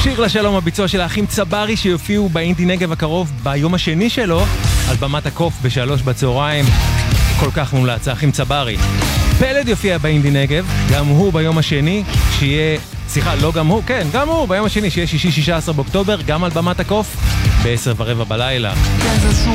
שיר לשלום, הביצוע של האחים צברי שיופיעו באינדי נגב הקרוב ביום השני שלו על במת הקוף ב15:00. כל כך מומלץ, האחים צברי. פלד יופיע באינדי נגב, גם הוא ביום השני, שיהיה, סליחה, לא גם הוא, כן, גם הוא ביום השני, שיהיה שישי 16 באוקטובר, גם על במת הקוף ב10:15 בלילה.